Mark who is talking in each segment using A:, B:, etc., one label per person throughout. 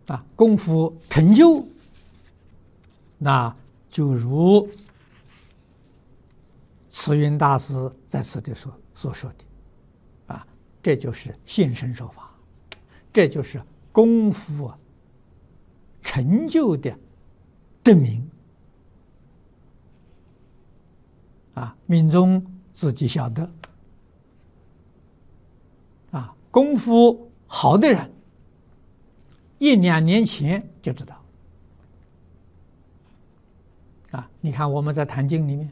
A: 功夫成就，那就如慈云大师在此地所说的，这就是现身说法，这就是功夫成就的证明。命中自己晓得，功夫好的人，1、2年前就知道。你看我们在《坛经》里面，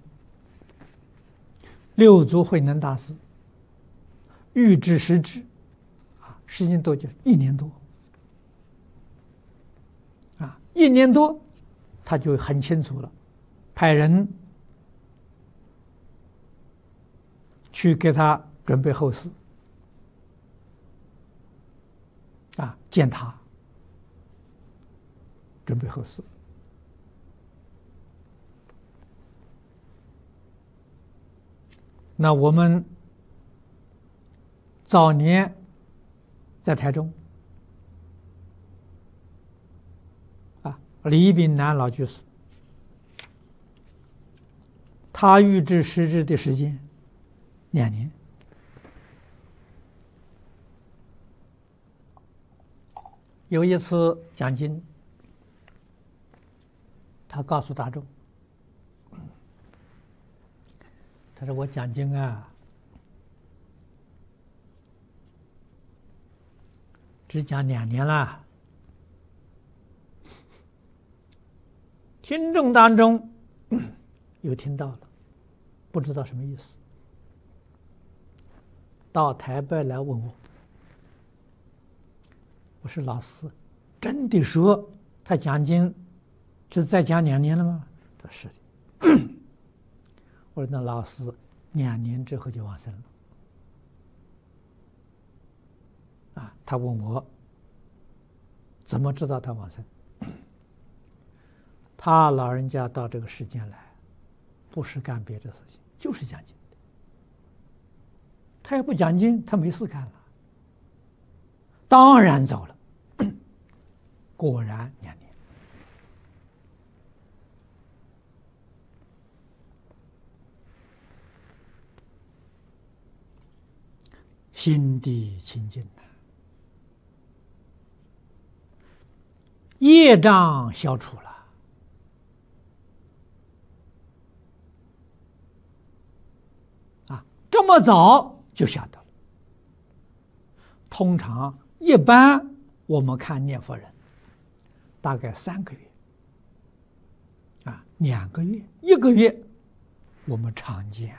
A: 六祖慧能大师预知时至，时间多久？1年多。1年多，他就很清楚了，派人去给他准备后事，见他，准备后事。那我们早年在台中，李炳南老居士，他预知时至的时间2年。有一次讲经，他告诉大众，他说：“我讲经只讲2年了，听众当中有听到了，不知道什么意思，到台北来问我。我说老师，真的说他讲经只再讲2年了吗？他说是的。我说那老师2年之后就往生了。他问我怎么知道他往生？他老人家到这个世间来，不是干别的事情，就是讲经的。他要不讲经，他没事干了。当然走了，果然2年。心地清净业障消除了，这么早就晓得了。通常一般我们看念佛人，大概3个月，2个月、1个月，我们常见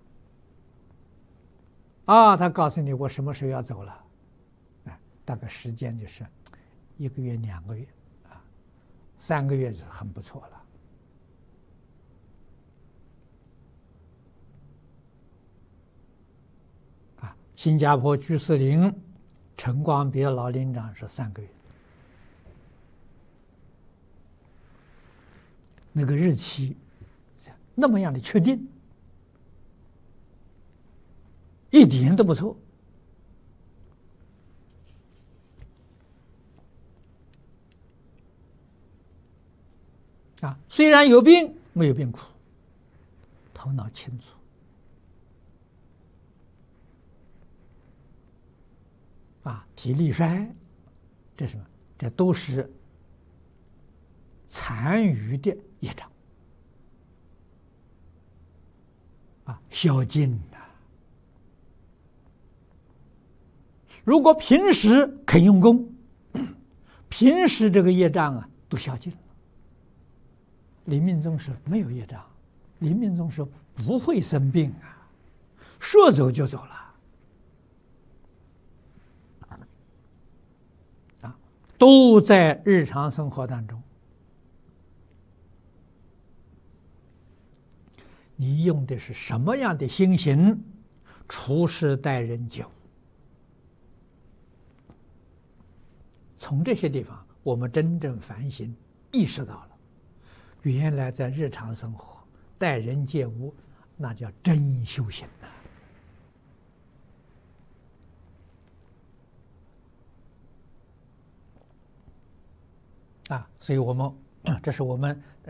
A: 了。他告诉你我什么时候要走了，大概时间就是1个月、2个月，3个月就很不错了。新加坡居士林陈光别老林长是3个月，那个日期那么样的确定，一点都不错。虽然有病，没有病苦，头脑清楚。体力衰，这是什么？这都是残余的业障消尽的。如果平时肯用功，平时这个业障都消尽了。临命终时没有业障，临命终时不会生病说走就走了。都在日常生活当中，你用的是什么样的心行处事待人接物？从这些地方，我们真正反省，意识到了，原来在日常生活待人接物，那叫真修行所以我们这是我们